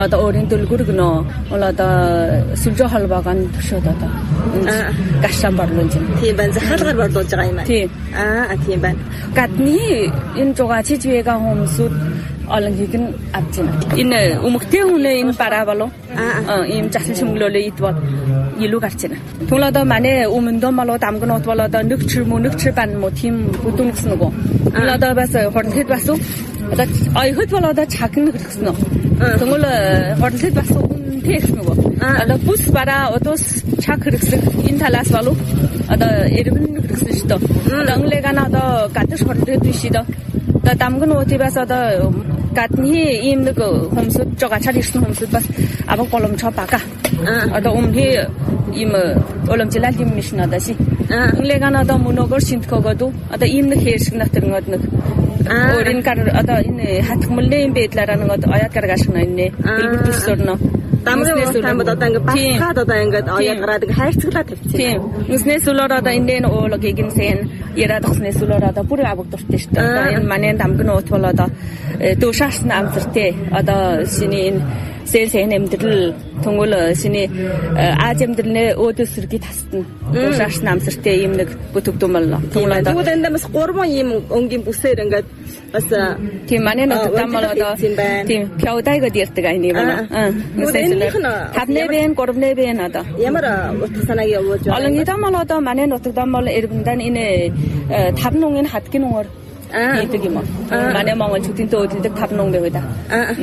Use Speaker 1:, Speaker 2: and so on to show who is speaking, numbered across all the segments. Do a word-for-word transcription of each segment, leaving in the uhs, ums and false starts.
Speaker 1: Одоо өөрийн төлгөргнө одоо сүлжээ холбоогоо төшөөд одоо гашаан борлуулж байна.
Speaker 2: Тийм байна. Захиалгаар борлуулж байгаа юм аа.
Speaker 1: Тийм.
Speaker 2: Аа тийм байна.
Speaker 1: Гадны энэ жугаа чижвэга хүмүүсүүд олон хийг нь авч байна. Энэ өмгтэй хүнээ энэ бараа болов. Аа ийм засал шимглөлөө идвал илүү гарч байна. Тэгвэл одоо манай өмнөдөө болоо дамгнууд болоо одоо нэг чир мө нэг чир бан мо тийм бүдүүн гэсэн нөгөө. Тэгвэл одоо бас хорноход бас одоо ойхот болоо одоо чагна гэсэн үү. Тэгвэл хорноход бас үнэтэй гэсэн нөгөө. Одоо бүс бараа одоо чаг хэрэгсэх энэ талаас болов. Одоо эргэн хэрэгсэн шүү дээ. Одоо англигана одоо гадаж хорноход биш дээ. Одоо дамгнуудаас одоо гадны ийм нэг хүмүүсд жогачаар ирсэн хүмүүсд бас авах боломж бага. Одоо өмнө ийм уламжлал юм биш надаа си. Инглиган одоо мөнөөгөр шинтгэгөөд одоо ийм нэг хэршиг натэрнод нэг өөрийн гар одоо энэ хатгмалны юм байдлаараа нэг ояд гаргаш нэ хэлбэр төсөрнө.
Speaker 2: Дамрын таамад одоо ингээд басгаад одоо ингээд ояд гараад ингээд хайрцаглаад тавьчихсан.
Speaker 1: Тийм. Нүснээс үлээр одоо энэ уулыг гинсэн яраад гснээс үлээр одоо бүр авагдуртай шүү дээ. Одоо энэ манай дамгнууд бол одоо дүүшаарсан амзартэй одоо шиний энэ сэлсэн эмдэл тэнгүүл шиний Аз эмдэлнээ өөдөөсөргий тасна. Дүүшаарсан амзартэй юм нэг бүтэгдүүм боллоо.
Speaker 2: Тэгвэл одоо тэгвэл энэ бас гурван юм өнгийн бүсээр ингээд бас
Speaker 1: тийм манай нот там бол одоо тийм пяудайгод ярьдаг айны байна. Тавны бэн гурвны бэн одоо
Speaker 2: ямар утга санааг явуулж байгаа.
Speaker 1: Олон хэдэн бол одоо манай нутагдан бол эрбэндан энэ тавны үнгийн хадгийн үнгээр хийдэг юм аа. Манай монголчуудын дөөдөлдөг тавны үнг байгаад. Аа.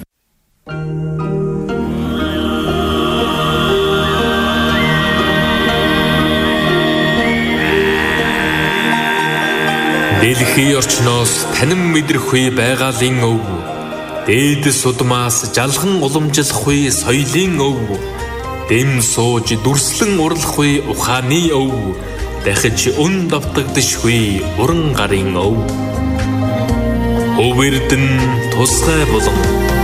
Speaker 3: Дэлхийн орчноос танин мэдрэх үе байгалийн өв. Дээдэс удмаас жалхан уламжлах үе соёлын өв. Дэм сууж дүрслэн урлах үе ухааны өв. Дахиж өн давтагдах үе уран гарын өв. Өвөрдөн тусгай болон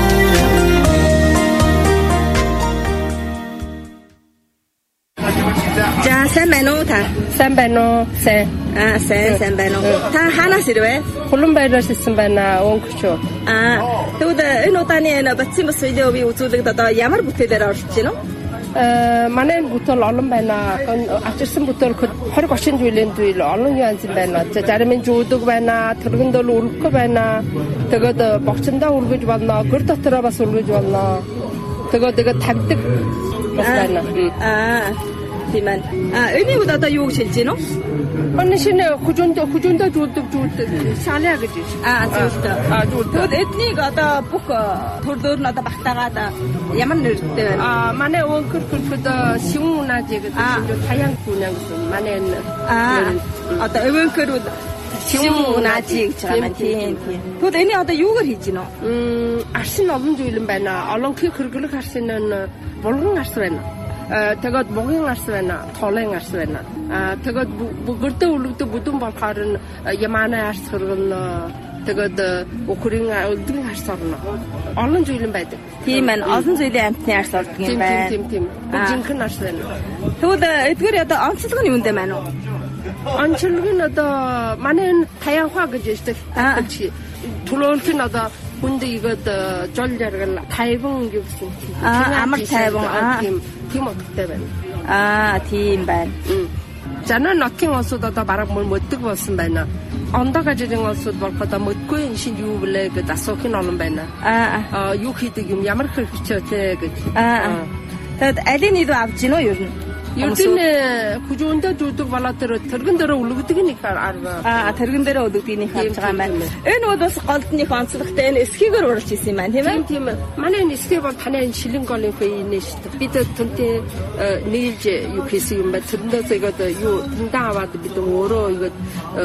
Speaker 2: За сайн байна уу та?
Speaker 4: Сайн байна уу? Сайн.
Speaker 2: Аа сайн сайн байна уу? Та хаанаас ирвэ?
Speaker 4: Улаанбаатараас ирсэн байна. Өнгөч үү?
Speaker 2: Аа тэгвэл энэ удааны энэ Батцын бас видеовыг үзүүлэхэд одоо ямар бүтээлээр оролцож байна уу?
Speaker 4: Э манай бүтээл олон байна. Ачирсан бүтээл двадцать тридцать жилийн зүйл олон янз байна. Заримын жуудаг байна, тэргэндэл үргэх байна. Тэгээд богцондоо үргэж болно, гэр дотороо бас үргэж болно. Тэгээд тэгээд тавьдаг бас байна.
Speaker 2: Аа тийм байна. Аа энэ үед одоо юу гэж хэлж байна уу?
Speaker 4: Оны шинэ хүжөндөө хүжөндөө жуулдаг жуулдаг шалаа гэж.
Speaker 2: Аа зөвхөн. Аа зөвхөн. Эднийг одоо бүх төрлөөр нь одоо багтаагаад ямар нэртэй байна?
Speaker 4: Аа манай өнгөр хөлбөд шивэн унаж гэдэг чинь таян гүнэ гэсэн. Манай энэ
Speaker 2: аа одоо өвөнкөр шивэн унаж гэж байгаа юм тийм тийм. Тэгвэл энэ одоо юугаар хийж гинэ?
Speaker 4: Мм аршин олон зүйл юм байна. Олон хийг хэрэглэх аршин нь булган арс байна. Тэгээд богийн арс байна, толын арс байна. Тэгээд бүгдөө үлгдэг бүдүүн болохоор нь ямааны арс хэрэгнэ. Тэгээд өхрийн өдрийн арс орно. Олон зүйл юм байдаг.
Speaker 2: Тийм байна. Олон зүйлийн амтны арс ордог юм байна.
Speaker 4: Тийм тийм тийм. Жинхэнэ арс байна.
Speaker 2: Тэгвэл эдгээр одоо онцлог нь юундэ байна уу?
Speaker 4: Онцлог нь одоо манай энэ таянхаа гэж ярьдаг. Төлөөлт нь одоо хүнд игээд жол жаргал тайван гэсэн.
Speaker 2: Аа амар тайван аа
Speaker 4: тийм тийм утгатай байна.
Speaker 2: Аа тийм байна.
Speaker 4: Жанаа нотгийн улсууд одоо бараг мөддөг болсон байна. Ондоо гажирын улсууд бол одоо мөдгүй энэ шинж юу блэ гэж асуух нь олон байна. Аа юу хийдэг юм ямар хэрэгчтэй гэж.
Speaker 2: Аа тэгэд алийг нь авч гинөө юу юм?
Speaker 4: Ердийн хүжөөндөө дүүдэг болоо тэр тэргэн дээрээ үлгдэг нэг арга.
Speaker 2: Аа тэргэн дээрээ үлгдэг нэг харж байгаа юм байна. Энэ бол бас голдны онцлогтой энэ эсхийгээр уралж исэн юм байна тийм ээ?
Speaker 4: Тийм тийм. Манай энэ эсхий бол таны энэ шилэн голын хөөе шүү дээ. Бид түнтэй нийлж юу хийсэн юм байна. Тэрэндээс игээд юу тэндээ аваад бид өөрөө игээд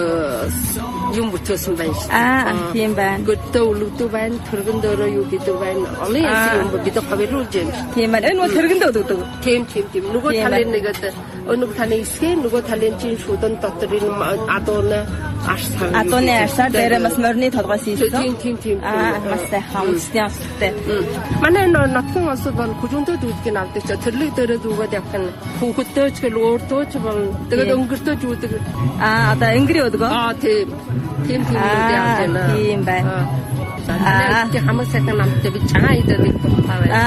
Speaker 4: юм бүтээсэн байна шүү дээ.
Speaker 2: Аа тийм байна.
Speaker 4: Götтэй үлгдэг байна. Тэргэн дээрээ юу гэдэг байна. Олон юм бид хавируулж байна.
Speaker 2: Тийм байна. Энэ бол тэргэндээ үлгдэг.
Speaker 4: Тийм тийм тийм. Нөгөө талын нэгэд өнөг таны эсхий нөгөө талын чинь шүдэн дотор энэ адууны арс харна.
Speaker 2: Адууны арсаар дээрээ бас морины толгоос ийсэн.
Speaker 4: Тийм тийм тийм.
Speaker 2: Аа бас сайхан үстэй онцлогтой.
Speaker 4: Манай нотгийн улсууд бол хүжөндөө дүүдгийг авдаг ч тэрлэг дээрээ дүүгээд явах нь хүүхэдтэй ч гэл өөртөө ч бол тэгээд өнгөртөө дүүдэг.
Speaker 2: Аа одоо өнгөрөө өдгөө.
Speaker 4: Аа тийм. Тийм тийм үү яа
Speaker 2: тийм байна.
Speaker 4: Аа. Аа хамаг сайхан намтай би чагаа идэх.
Speaker 1: аваа.